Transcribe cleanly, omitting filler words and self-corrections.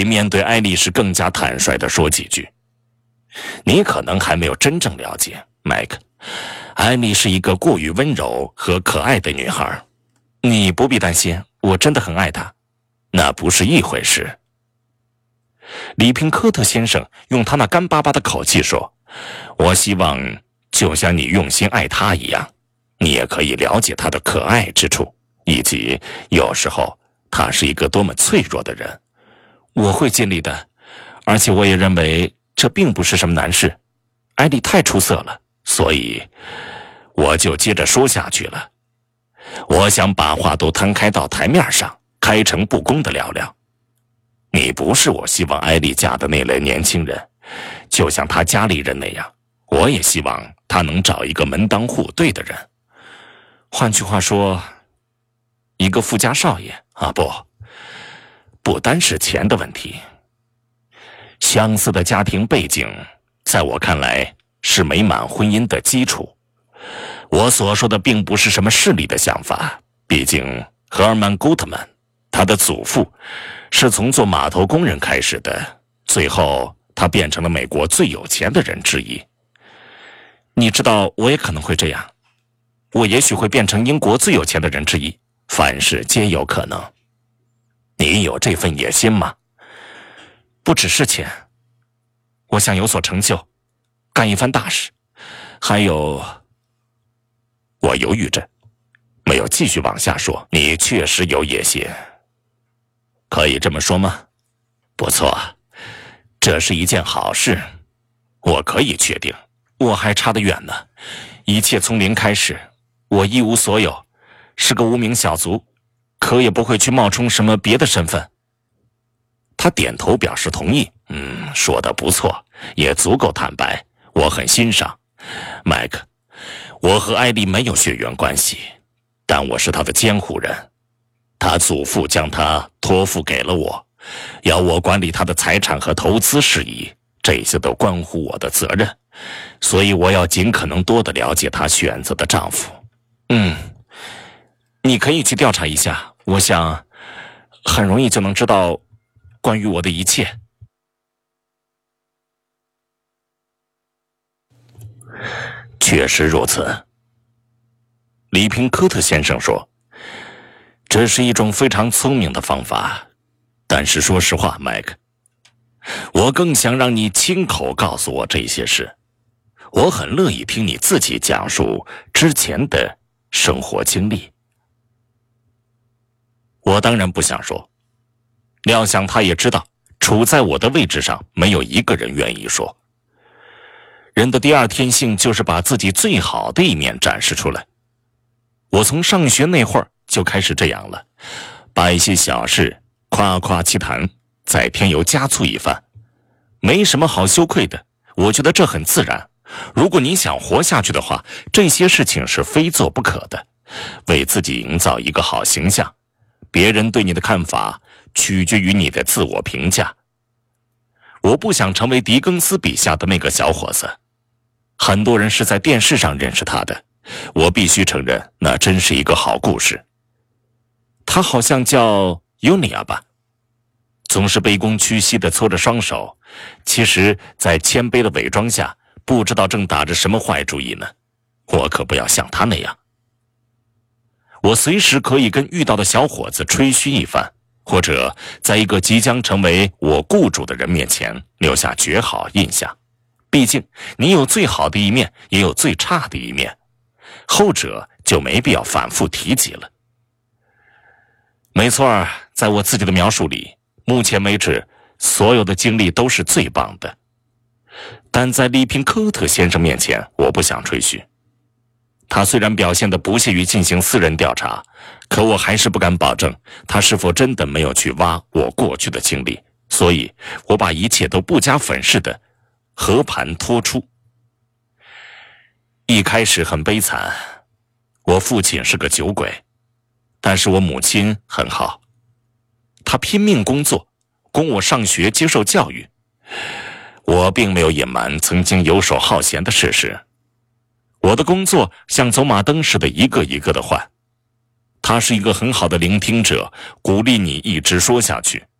比面对艾丽时更加坦率地说几句。你可能还没有真正了解，麦克，艾丽是一个过于温柔和可爱的女孩。你不必担心，我真的很爱她。那不是一回事。里平科特先生用他那干巴巴的口气说，我希望就像你用心爱她一样，你也可以了解她的可爱之处，以及有时候她是一个多么脆弱的人。我会尽力的，而且我也认为这并不是什么难事。艾丽太出色了，所以我就接着说下去了。我想把话都摊开到台面上，开诚布公的聊聊。你不是我希望艾丽嫁的那类年轻人，就像她家里人那样，我也希望她能找一个门当户对的人。换句话说，一个富家少爷啊，不单是钱的问题。相似的家庭背景，在我看来是美满婚姻的基础。我所说的并不是什么势利的想法，毕竟赫尔曼·古特曼，他的祖父是从做码头工人开始的，最后他变成了美国最有钱的人之一。你知道，我也可能会这样，我也许会变成英国最有钱的人之一，凡事皆有可能。你有这份野心吗？不只是钱，我想有所成就，干一番大事，还有……我犹豫着，没有继续往下说。你确实有野心，可以这么说吗？不错，这是一件好事。我可以确定，我还差得远呢。一切从零开始，我一无所有，是个无名小卒，可也不会去冒充什么别的身份。他点头表示同意。说得不错，也足够坦白，我很欣赏。麦克，我和艾丽没有血缘关系，但我是她的监护人。她祖父将她托付给了我，要我管理她的财产和投资事宜，这些都关乎我的责任，所以我要尽可能多地了解她选择的丈夫。你可以去调查一下，我想很容易就能知道关于我的一切。确实如此，里平科特先生说，这是一种非常聪明的方法，但是说实话，麦克，我更想让你亲口告诉我这些事。我很乐意听你自己讲述之前的生活经历。我当然不想说，料想他也知道，处在我的位置上，没有一个人愿意说。人的第二天性就是把自己最好的一面展示出来。我从上学那会儿就开始这样了，把一些小事夸夸其谈，再添油加醋一番，没什么好羞愧的，我觉得这很自然。如果你想活下去的话，这些事情是非做不可的。为自己营造一个好形象，别人对你的看法取决于你的自我评价。我不想成为狄更斯笔下的那个小伙子，很多人是在电视上认识他的，我必须承认，那真是一个好故事。他好像叫尤尼亚吧，总是卑躬屈膝地搓着双手，其实在谦卑的伪装下，不知道正打着什么坏主意呢。我可不要像他那样。我随时可以跟遇到的小伙子吹嘘一番，或者在一个即将成为我雇主的人面前留下绝好印象。毕竟你有最好的一面，也有最差的一面，后者就没必要反复提及了。没错，在我自己的描述里，目前为止所有的经历都是最棒的。但在利平科特先生面前，我不想吹嘘。他虽然表现得不屑于进行私人调查，可我还是不敢保证他是否真的没有去挖我过去的经历，所以我把一切都不加粉饰的和盘托出。一开始很悲惨，我父亲是个酒鬼，但是我母亲很好，她拼命工作，供我上学接受教育。我并没有隐瞒曾经游手好闲的事实，我的工作像走马灯似的一个一个的换。他是一个很好的聆听者，鼓励你一直说下去，